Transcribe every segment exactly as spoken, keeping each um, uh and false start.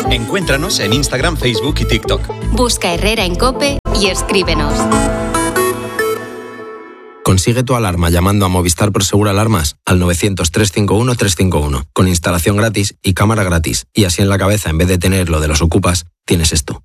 Encuéntranos en Instagram, Facebook y TikTok. Busca Herrera en COPE y escríbenos. Consigue tu alarma llamando a Movistar Prosegur Alarmas al novecientos, trescientos cincuenta y uno, trescientos cincuenta y uno, con instalación gratis y cámara gratis. Y así en la cabeza, en vez de tener lo de los ocupas, tienes esto.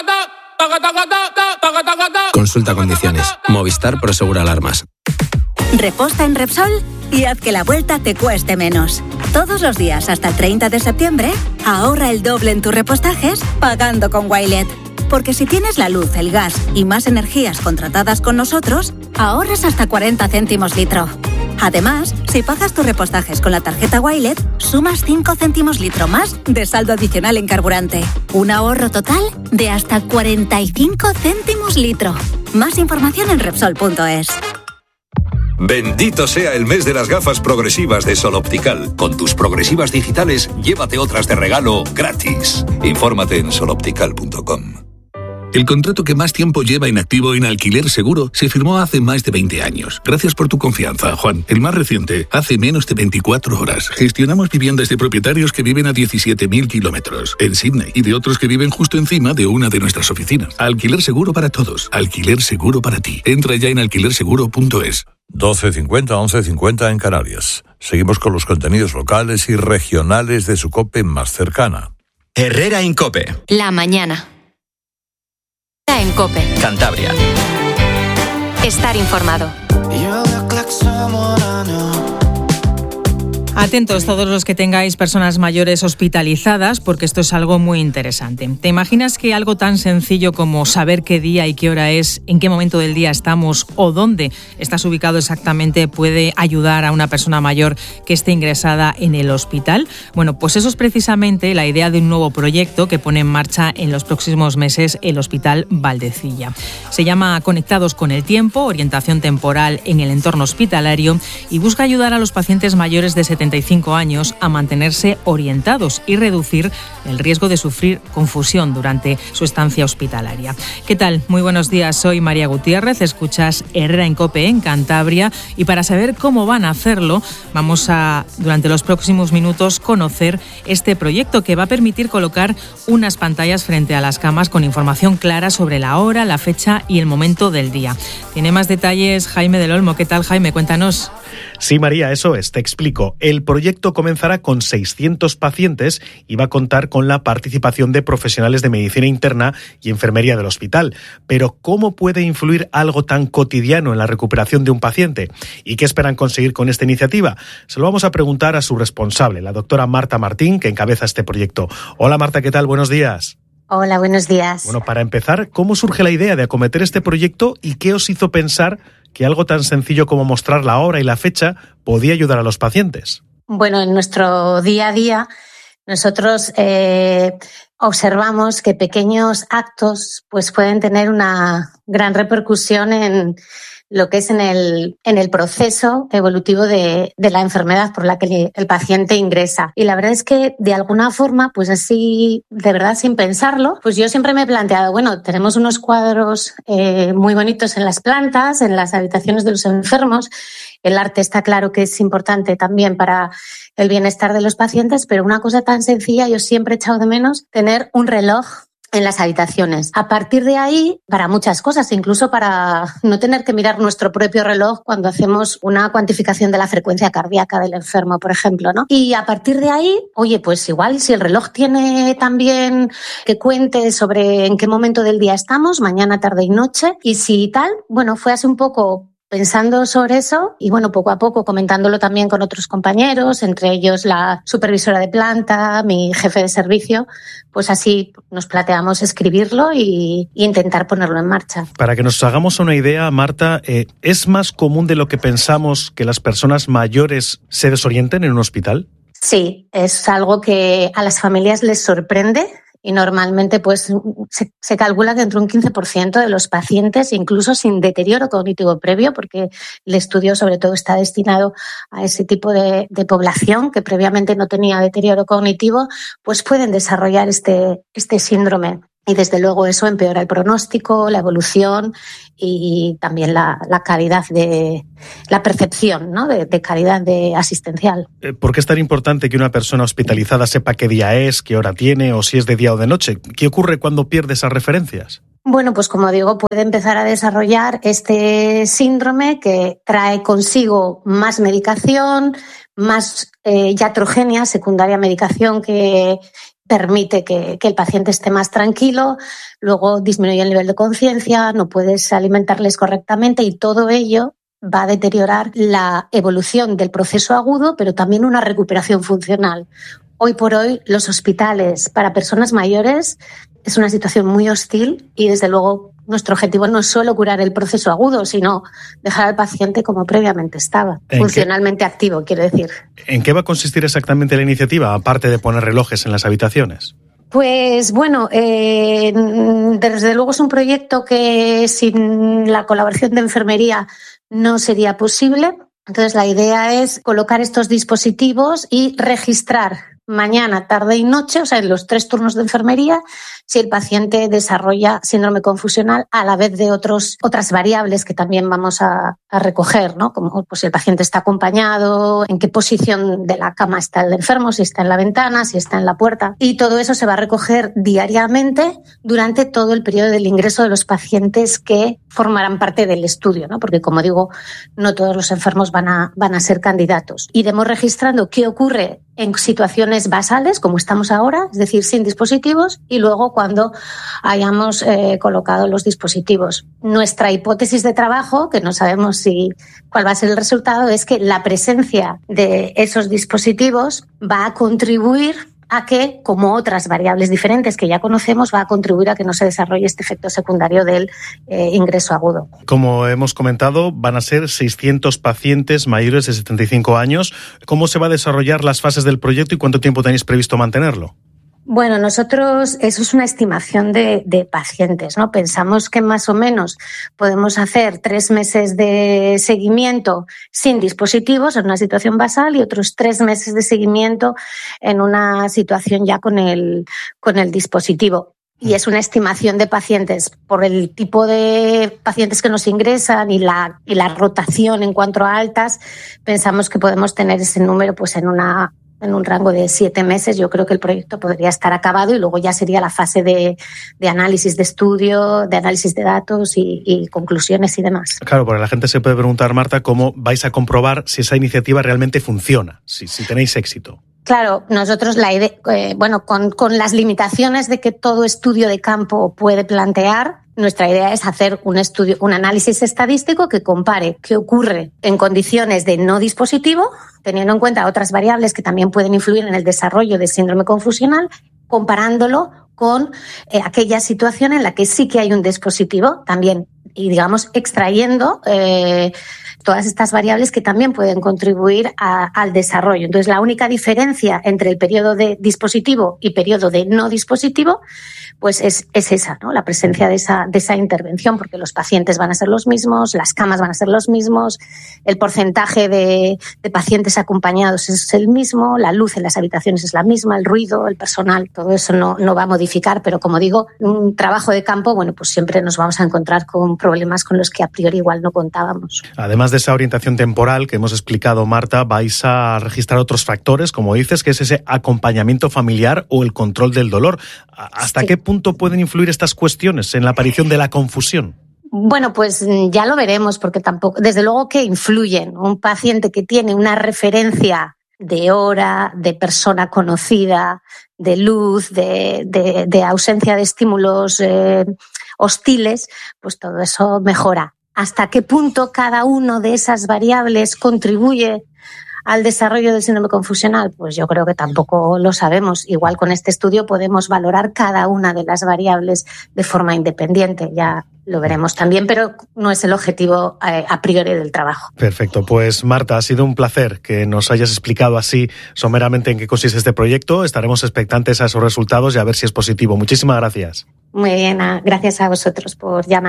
Consulta condiciones. Movistar Prosegur Alarmas. Reposta en Repsol y haz que la vuelta te cueste menos. Todos los días hasta el treinta de septiembre, ahorra el doble en tus repostajes pagando con Wilet. Porque si tienes la luz, el gas y más energías contratadas con nosotros, ahorras hasta cuarenta céntimos litro. Además, si pagas tus repostajes con la tarjeta Wilet, sumas cinco céntimos litro más de saldo adicional en carburante. Un ahorro total de hasta cuarenta y cinco céntimos litro. Más información en Repsol punto es. Bendito sea el mes de las gafas progresivas de Sol Optical. Con tus progresivas digitales, llévate otras de regalo gratis. Infórmate en sol optical punto com. El contrato que más tiempo lleva inactivo en Alquiler Seguro se firmó hace más de veinte años. Gracias por tu confianza, Juan. El más reciente, hace menos de veinticuatro horas. Gestionamos viviendas de propietarios que viven a diecisiete mil kilómetros en Sydney y de otros que viven justo encima de una de nuestras oficinas. Alquiler Seguro para todos. Alquiler Seguro para ti. Entra ya en alquiler seguro punto es. doce cincuenta, once cincuenta en Canarias. Seguimos con los contenidos locales y regionales de su COPE más cercana. Herrera en COPE. La mañana. En COPE. Cantabria. Estar informado. Atentos todos los que tengáis personas mayores hospitalizadas, porque esto es algo muy interesante. ¿Te imaginas que algo tan sencillo como saber qué día y qué hora es, en qué momento del día estamos o dónde estás ubicado exactamente puede ayudar a una persona mayor que esté ingresada en el hospital? Bueno, pues eso es precisamente la idea de un nuevo proyecto que pone en marcha en los próximos meses el Hospital Valdecilla. Se llama Conectados con el Tiempo, orientación temporal en el entorno hospitalario, y busca ayudar a los pacientes mayores de setenta y cinco años a mantenerse orientados y reducir el riesgo de sufrir confusión durante su estancia hospitalaria. ¿Qué tal? Muy buenos días, soy María Gutiérrez, escuchas Herrera en COPE en Cantabria, y para saber cómo van a hacerlo vamos a, durante los próximos minutos, conocer este proyecto que va a permitir colocar unas pantallas frente a las camas con información clara sobre la hora, la fecha y el momento del día. Tiene más detalles Jaime del Olmo. ¿Qué tal, Jaime? Cuéntanos. Sí, María, eso es, te explico. El proyecto comenzará con seiscientos pacientes y va a contar con la participación de profesionales de medicina interna y enfermería del hospital. Pero, ¿cómo puede influir algo tan cotidiano en la recuperación de un paciente? ¿Y qué esperan conseguir con esta iniciativa? Se lo vamos a preguntar a su responsable, la doctora Marta Martín, que encabeza este proyecto. Hola, Marta, ¿qué tal? Buenos días. Hola, buenos días. Bueno, para empezar, ¿cómo surge la idea de acometer este proyecto y qué os hizo pensar que algo tan sencillo como mostrar la hora y la fecha podía ayudar a los pacientes? Bueno, en nuestro día a día nosotros eh, observamos que pequeños actos pues pueden tener una gran repercusión en lo que es en el, en el proceso evolutivo de, de la enfermedad por la que el paciente ingresa. Y la verdad es que, de alguna forma, pues así, de verdad, sin pensarlo, pues yo siempre me he planteado, bueno, tenemos unos cuadros eh, muy bonitos en las plantas, en las habitaciones de los enfermos. El arte está claro que es importante también para el bienestar de los pacientes, pero una cosa tan sencilla, yo siempre he echado de menos tener un reloj en las habitaciones. A partir de ahí, para muchas cosas, incluso para no tener que mirar nuestro propio reloj cuando hacemos una cuantificación de la frecuencia cardíaca del enfermo, por ejemplo, ¿no? Y a partir de ahí, oye, pues igual si el reloj tiene también que cuente sobre en qué momento del día estamos, mañana, tarde y noche, y si tal, bueno, fue así un poco pensando sobre eso y, bueno, poco a poco comentándolo también con otros compañeros, entre ellos la supervisora de planta, mi jefe de servicio, pues así nos planteamos escribirlo y, y intentar ponerlo en marcha. Para que nos hagamos una idea, Marta, eh, ¿es más común de lo que pensamos que las personas mayores se desorienten en un hospital? Sí, es algo que a las familias les sorprende. Y normalmente pues se, se calcula que entre un quince por ciento de los pacientes, incluso sin deterioro cognitivo previo, porque el estudio sobre todo está destinado a ese tipo de, de población que previamente no tenía deterioro cognitivo, pues pueden desarrollar este, este síndrome. y desde luego eso empeora el pronóstico, la evolución y también la, la calidad de la percepción, ¿no? de, de calidad de asistencial. ¿Por qué es tan importante que una persona hospitalizada sepa qué día es, qué hora tiene o si es de día o de noche? ¿Qué ocurre cuando pierde esas referencias? Bueno, pues como digo, puede empezar a desarrollar este síndrome que trae consigo más medicación, más eh, iatrogenia, secundaria medicación que permite que, que el paciente esté más tranquilo, luego disminuye el nivel de conciencia, no puedes alimentarles correctamente y todo ello va a deteriorar la evolución del proceso agudo, pero también una recuperación funcional. Hoy por hoy, los hospitales para personas mayores es una situación muy hostil y, desde luego, nuestro objetivo no es solo curar el proceso agudo, sino dejar al paciente como previamente estaba, funcionalmente qué? activo, quiero decir. ¿En qué va a consistir exactamente la iniciativa, aparte de poner relojes en las habitaciones? Pues bueno, eh, desde luego es un proyecto que sin la colaboración de enfermería no sería posible. Entonces la idea es colocar estos dispositivos y registrar mañana, tarde y noche, o sea, en los tres turnos de enfermería, si el paciente desarrolla síndrome confusional a la vez de otros, otras variables que también vamos a, a recoger, ¿no? Como pues, si el paciente está acompañado, en qué posición de la cama está el enfermo, si está en la ventana, si está en la puerta. Y todo eso se va a recoger diariamente durante todo el periodo del ingreso de los pacientes que formarán parte del estudio, ¿no? Porque, como digo, no todos los enfermos van a, van a ser candidatos. Iremos registrando qué ocurre en situaciones basales, como estamos ahora, es decir, sin dispositivos, y luego cuando hayamos eh, colocado los dispositivos. Nuestra hipótesis de trabajo, que no sabemos si cuál va a ser el resultado, es que la presencia de esos dispositivos va a contribuir a que, como otras variables diferentes que ya conocemos, va a contribuir a que no se desarrolle este efecto secundario del eh, ingreso agudo. Como hemos comentado, van a ser seiscientos pacientes mayores de setenta y cinco años. ¿Cómo se va a desarrollar las fases del proyecto y cuánto tiempo tenéis previsto mantenerlo? Bueno, nosotros, eso es una estimación de, de pacientes, ¿no? Pensamos que más o menos podemos hacer tres meses de seguimiento sin dispositivos en una situación basal y otros tres meses de seguimiento en una situación ya con el, con el dispositivo. Y es una estimación de pacientes por el tipo de pacientes que nos ingresan y la, y la rotación en cuanto a altas. Pensamos que podemos tener ese número pues en una en un rango de siete meses. Yo creo que el proyecto podría estar acabado y luego ya sería la fase de, de análisis de estudio, de análisis de datos y, y conclusiones y demás. Claro, porque la gente se puede preguntar, Marta, ¿cómo vais a comprobar si esa iniciativa realmente funciona, si, si tenéis éxito? Claro, nosotros la idea, eh, bueno, con, con las limitaciones de que todo estudio de campo puede plantear, nuestra idea es hacer un estudio, un análisis estadístico que compare qué ocurre en condiciones de no dispositivo, teniendo en cuenta otras variables que también pueden influir en el desarrollo de síndrome confusional, comparándolo con eh, aquella situación en la que sí que hay un dispositivo también, y digamos extrayendo eh, todas estas variables que también pueden contribuir a, al desarrollo. Entonces, la única diferencia entre el periodo de dispositivo y periodo de no dispositivo pues es, es esa, ¿no? La presencia de esa, de esa intervención, porque los pacientes van a ser los mismos, las camas van a ser los mismos, el porcentaje de, de pacientes acompañados es el mismo, la luz en las habitaciones es la misma, el ruido, el personal, todo eso no, no va a modificar, pero como digo, un trabajo de campo, bueno, pues siempre nos vamos a encontrar con problemas con los que a priori igual no contábamos. Además de esa orientación temporal que hemos explicado, Marta, vais a registrar otros factores, como dices, que es ese acompañamiento familiar o el control del dolor. ¿Hasta sí. qué punto pueden influir estas cuestiones en la aparición de la confusión? Bueno, pues ya lo veremos, porque tampoco, desde luego que influyen. Un paciente que tiene una referencia de hora, de persona conocida, de luz, de, de, de ausencia de estímulos eh, hostiles, pues todo eso mejora. ¿Hasta qué punto cada una de esas variables contribuye al desarrollo del síndrome confusional? Pues yo creo que tampoco lo sabemos. Igual con este estudio podemos valorar cada una de las variables de forma independiente. Ya lo veremos también, pero no es el objetivo eh, a priori del trabajo. Perfecto. Pues Marta, ha sido un placer que nos hayas explicado así someramente en qué consiste este proyecto. Estaremos expectantes a esos resultados y a ver si es positivo. Muchísimas gracias. Muy bien, gracias a vosotros por llamar.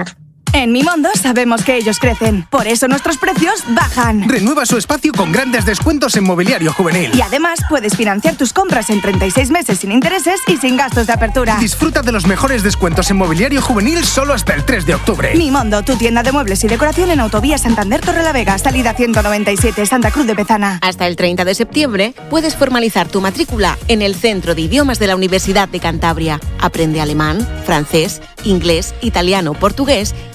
En Mimondo sabemos que ellos crecen, por eso nuestros precios bajan. Renueva su espacio con grandes descuentos en mobiliario juvenil. Y además puedes financiar tus compras en treinta y seis meses sin intereses y sin gastos de apertura. Disfruta de los mejores descuentos en mobiliario juvenil solo hasta el tres de octubre. Mimondo, tu tienda de muebles y decoración en Autovía Santander Torrelavega, salida ciento noventa y siete, Santa Cruz de Bezana. Hasta el treinta de septiembre puedes formalizar tu matrícula en el Centro de Idiomas de la Universidad de Cantabria. Aprende alemán, francés, inglés, italiano, portugués